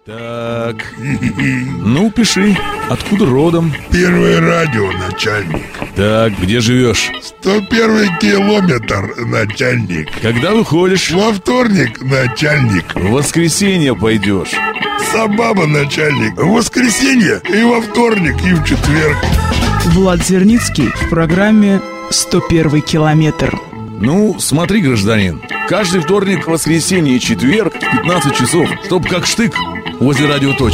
Так, ну пиши, откуда родом? Первое радио, начальник. Так, где живешь? 101 километр, начальник. Когда выходишь? Во вторник, начальник. В воскресенье пойдешь. Собаба, начальник. В воскресенье и во вторник, и в четверг. Влад Зерницкий в программе «101 километр». Ну, смотри, гражданин, каждый вторник, воскресенье и четверг в 15 часов, чтоб как штык возле радиоточки.